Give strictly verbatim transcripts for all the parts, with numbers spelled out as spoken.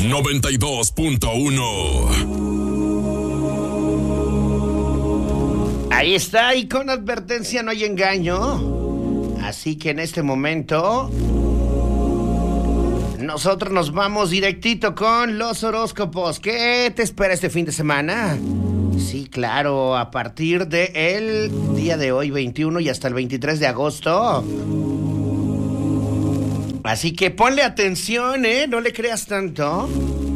noventa y dos punto uno. Ahí está, y con advertencia no hay engaño. Así que en este momento nosotros nos vamos directito con los horóscopos. ¿Qué te espera este fin de semana? Sí, claro, a partir del día de hoy, veintiuno, y hasta el veintitrés de agosto. Así que ponle atención, ¿eh? No le creas tanto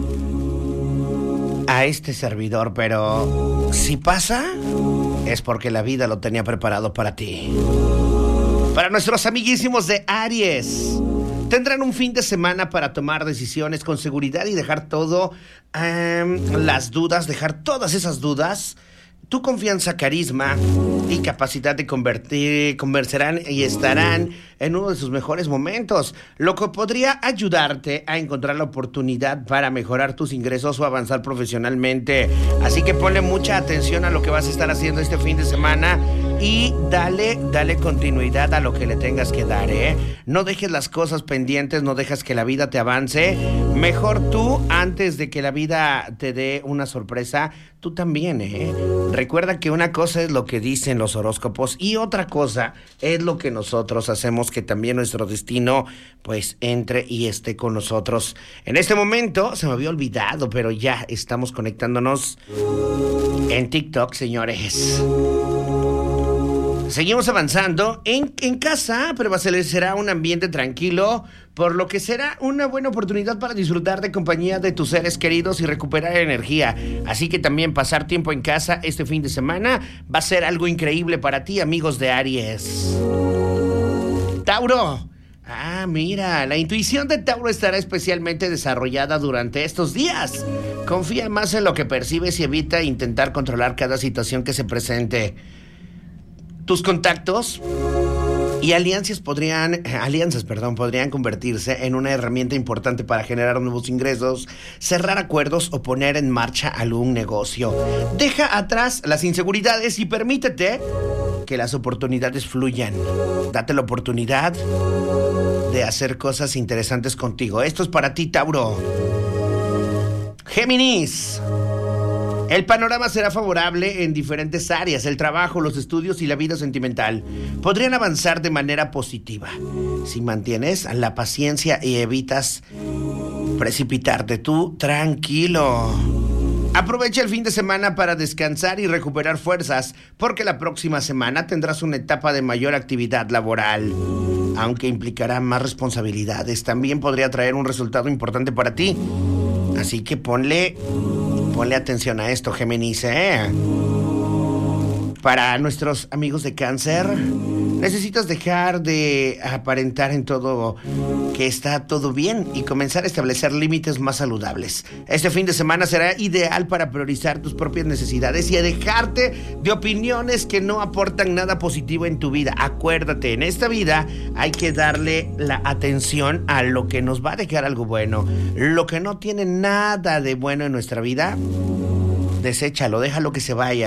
a este servidor, pero si pasa, es porque la vida lo tenía preparado para ti. Para nuestros amiguísimos de Aries, tendrán un fin de semana para tomar decisiones con seguridad y dejar todo, um, las dudas, dejar todas esas dudas. Tu confianza, carisma y capacidad de convertir, convencerán y estarán en uno de sus mejores momentos, lo que podría ayudarte a encontrar la oportunidad para mejorar tus ingresos o avanzar profesionalmente. Así que ponle mucha atención a lo que vas a estar haciendo este fin de semana y dale, dale continuidad a lo que le tengas que dar, ¿eh? No dejes las cosas pendientes, no dejes que la vida te avance. Mejor tú, antes de que la vida te dé una sorpresa, tú también, ¿eh? Recuerda que una cosa es lo que dicen los horóscopos y otra cosa es lo que nosotros hacemos, que también nuestro destino pues entre y esté con nosotros. En este momento se me había olvidado, pero ya estamos conectándonos en TikTok, señores. Seguimos avanzando. En, en casa prevalecerá un ambiente tranquilo, por lo que será una buena oportunidad para disfrutar de compañía de tus seres queridos y recuperar energía. Así que también pasar tiempo en casa este fin de semana va a ser algo increíble para ti, amigos de Aries. Tauro. Ah, mira, la intuición de Tauro estará especialmente desarrollada durante estos días. Confía más en lo que percibes y evita intentar controlar cada situación que se presente. Tus contactos y alianzas podrían, alianzas, perdón, podrían convertirse en una herramienta importante para generar nuevos ingresos, cerrar acuerdos o poner en marcha algún negocio. Deja atrás las inseguridades y permítete que las oportunidades fluyan. Date la oportunidad de hacer cosas interesantes contigo. Esto es para ti, Tauro. Géminis. El panorama será favorable en diferentes áreas: el trabajo, los estudios y la vida sentimental. Podrían avanzar de manera positiva si mantienes la paciencia y evitas precipitarte. Tú, tranquilo. Aprovecha el fin de semana para descansar y recuperar fuerzas, porque la próxima semana tendrás una etapa de mayor actividad laboral. Aunque implicará más responsabilidades, también podría traer un resultado importante para ti. Así que ponle... Ponle atención a esto, Géminis, ¿eh? Para nuestros amigos de Cáncer, necesitas dejar de aparentar en todo que está todo bien y comenzar a establecer límites más saludables. Este fin de semana será ideal para priorizar tus propias necesidades y a dejarte de opiniones que no aportan nada positivo en tu vida. Acuérdate, en esta vida hay que darle la atención a lo que nos va a dejar algo bueno. Lo que no tiene nada de bueno en nuestra vida, deséchalo, déjalo que se vaya.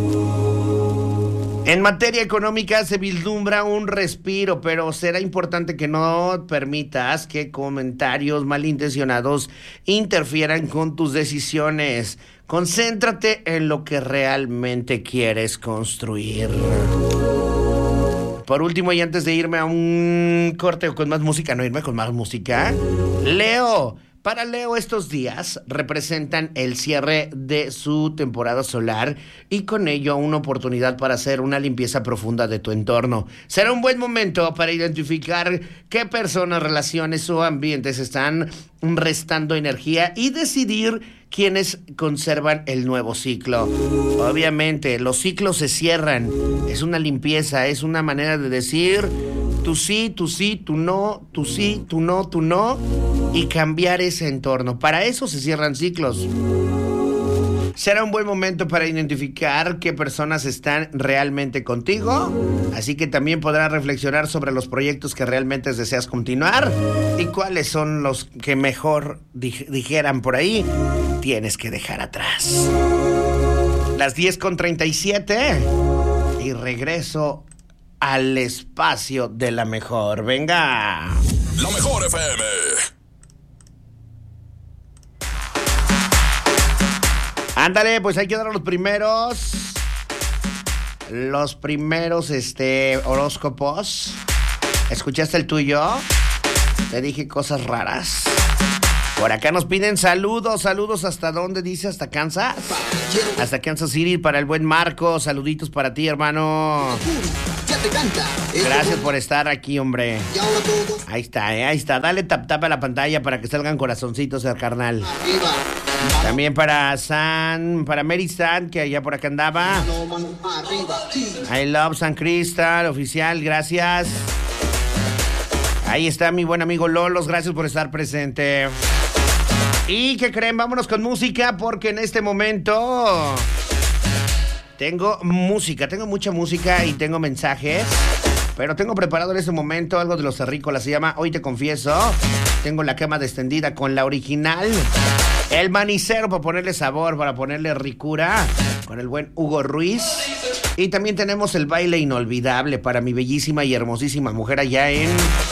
En materia económica se vislumbra un respiro, pero será importante que no permitas que comentarios malintencionados interfieran con tus decisiones. Concéntrate en lo que realmente quieres construir. Por último, y antes de irme a un corte con más música, no irme con más música, Leo. Para Leo, estos días representan el cierre de su temporada solar y con ello una oportunidad para hacer una limpieza profunda de tu entorno. Será un buen momento para identificar qué personas, relaciones o ambientes están restando energía y decidir quiénes conservan el nuevo ciclo. Obviamente, los ciclos se cierran. Es una limpieza, es una manera de decir tú sí, tú sí, tú no, tú sí, tú no, tú no, y cambiar ese entorno. Para eso se cierran ciclos. Será un buen momento para identificar qué personas están realmente contigo, así que también podrás reflexionar sobre los proyectos que realmente deseas continuar y cuáles son los que mejor dij- dijeran por ahí, tienes que dejar atrás. Las diez con treinta y siete y regreso al espacio de la mejor. Venga. La mejor F M. Ándale, pues hay que dar a los primeros. Los primeros, este, horóscopos. ¿Escuchaste el tuyo? Te dije cosas raras. Por acá nos piden saludos, saludos. ¿Hasta dónde dice? ¿Hasta Kansas? Hasta Kansas City para el buen Marco. Saluditos para ti, hermano. Gracias por estar aquí, hombre. Ahí está, eh, ahí está. Dale tap tap a la pantalla para que salgan corazoncitos el carnal. También para San, para Mary San, que allá por acá andaba. I love San Cristal, oficial, gracias. Ahí está mi buen amigo Lolos, gracias por estar presente. ¿Y qué creen? Vámonos con música porque en este momento tengo música, tengo mucha música y tengo mensajes. Pero tengo preparado en este momento algo de los terrícolas, se llama Hoy Te Confieso. Tengo la cama extendida con la original. El manicero para ponerle sabor, para ponerle ricura, con el buen Hugo Ruiz. Y también tenemos el baile inolvidable para mi bellísima y hermosísima mujer allá en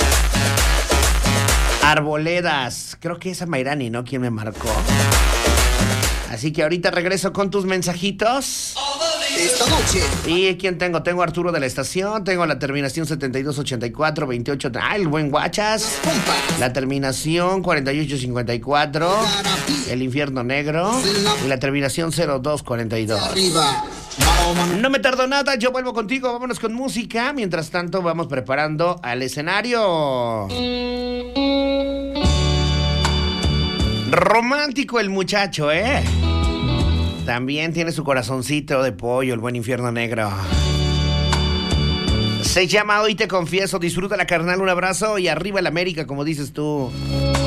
Arboledas. Creo que es a Mayrani, ¿no? Quien me marcó. Así que ahorita regreso con tus mensajitos. Esta noche. ¿Y quién tengo? Tengo a Arturo de la estación, tengo la terminación setenta y dos ochenta y cuatro veintiocho. Ah, el buen Guachas. La terminación cuarenta y ocho cincuenta y cuatro. El infierno negro. Y la terminación cero dos cuarenta y dos. No me tardo nada, yo vuelvo contigo, vámonos con música. Mientras tanto, vamos preparando al escenario. Romántico el muchacho, ¿eh? También tiene su corazoncito de pollo, el buen infierno negro. Se llama Hoy Te Confieso. Disfruta la carnal, un abrazo y arriba el América, como dices tú.